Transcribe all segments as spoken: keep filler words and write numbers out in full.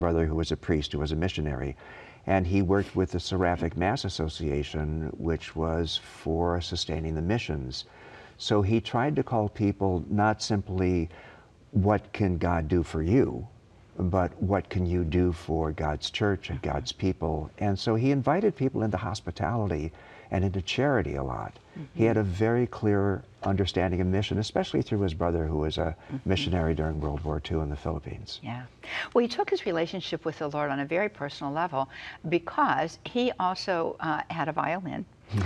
brother who was a priest, who was a missionary, and he worked with the Seraphic Mass Association, which was for sustaining the missions. So he tried to call people not simply, what can God do for you, but what can you do for God's church and God's people? And so he invited people into hospitality and into charity a lot. Mm-hmm. He had a very clear understanding of mission, especially through his brother, who was a mm-hmm. missionary during World War Two in the Philippines. Yeah. Well, he took his relationship with the Lord on a very personal level because he also uh, had a violin.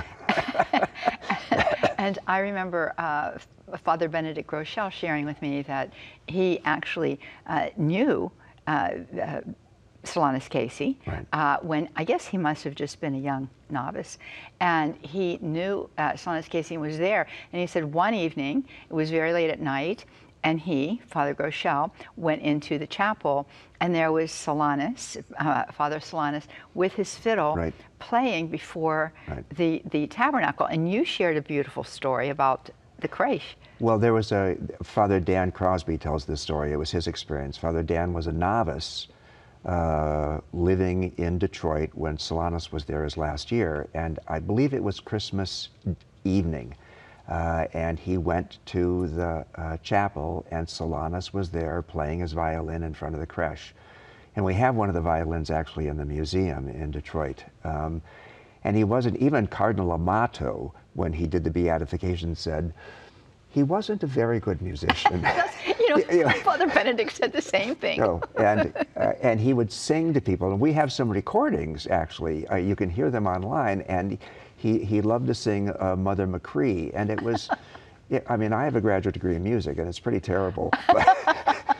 And I remember uh, Father Benedict Groeschel sharing with me that he actually uh, knew uh, uh, Solanus Casey, right. uh, when I guess he must have just been a young novice, and he knew uh, Solanus Casey was there, and he said one evening, it was very late at night, and he, Father Groeschel, went into the chapel, and there was Solanus, uh, Father Solanus, with his fiddle, right. playing before right. the, the tabernacle. And you shared a beautiful story about the creche. Well, there was a, Father Dan Crosby tells this story. It was his experience. Father Dan was a novice uh, living in Detroit when Solanus was there his last year, and I believe it was Christmas evening. Uh, and he went to the uh, chapel, and Solanus was there playing his violin in front of the creche. And we have one of the violins actually in the museum in Detroit. Um, and he wasn't, even Cardinal Amato, when he did the beatification, said, he wasn't a very good musician. you know, you know, Father Benedict said the same thing. No, and, uh, and he would sing to people, and we have some recordings, actually. Uh, you can hear them online, and He, he loved to sing uh, Mother Machree, and it was, yeah, I mean, I have a graduate degree in music, and it's pretty terrible, but,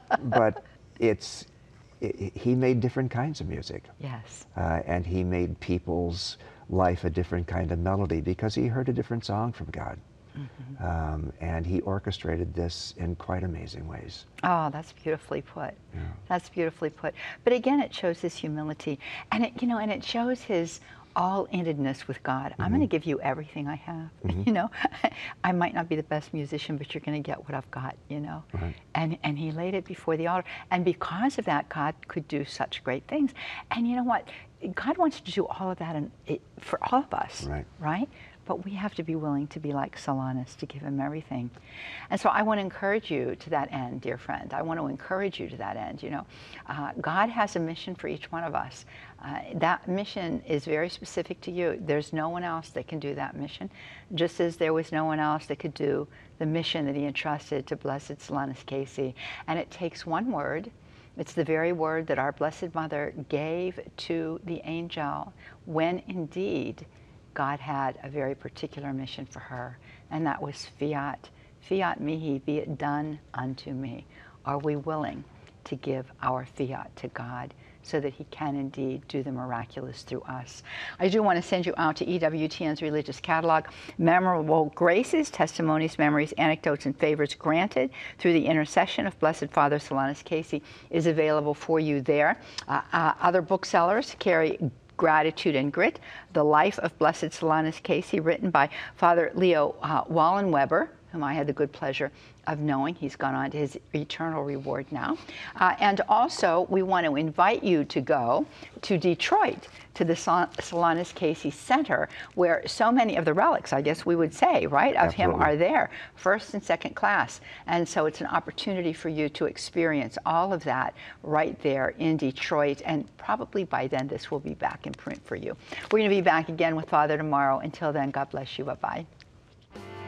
but it's, it, he made different kinds of music. Yes. Uh, and he made people's life a different kind of melody because he heard a different song from God. Mm-hmm. um, and he orchestrated this in quite amazing ways. Oh, that's beautifully put. Yeah. That's beautifully put. But again, it shows his humility, and it, you know, and it shows his all-intedness with God. Mm-hmm. I'm going to give you everything I have. Mm-hmm. You know, I might not be the best musician, but you're going to get what I've got. You know, right. and and he laid it before the altar, and because of that, God could do such great things. And you know what? God wants to do all of that, and for all of us, right? Right? But we have to be willing to be like Solanus, to give him everything. And so I want to encourage you to that end, dear friend. I want to encourage you to that end. You know, uh, God has a mission for each one of us. Uh, that mission is very specific to you. There's no one else that can do that mission, just as there was no one else that could do the mission that he entrusted to Blessed Solanus Casey. And it takes one word. It's the very word that our Blessed Mother gave to the angel when indeed God had a very particular mission for her, and that was fiat. Fiat mihi, be it done unto me. Are we willing to give our fiat to God so that he can indeed do the miraculous through us? I do want to send you out to E W T N's Religious Catalog. Memorable graces, testimonies, memories, anecdotes, and favors granted through the intercession of Blessed Father Solanus Casey is available for you there. Uh, uh, other booksellers carry Gratitude and Grit, The Life of Blessed Solanus Casey, written by Father Leo uh, Wallenweber, whom I had the good pleasure of knowing. He's gone on to his eternal reward now. Uh, and also, we want to invite you to go to Detroit, to the Sol Solanus Casey Center, where so many of the relics, I guess we would say, right, of Absolutely. him are there, first and second class. And so it's an opportunity for you to experience all of that right there in Detroit. And probably by then, this will be back in print for you. We're going to be back again with Father tomorrow. Until then, God bless you. Bye-bye.